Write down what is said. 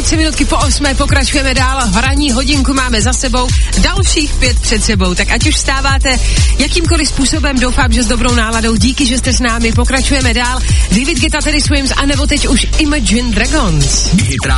3 minutky po 8, pokračujeme dál, hraní hodinku máme za sebou, dalších 5 před sebou, tak ať už vstáváte jakýmkoliv způsobem, doufám, že s dobrou náladou, díky, že jste s námi, pokračujeme dál, David Guetta, Teddy Swims, anebo teď už Imagine Dragons.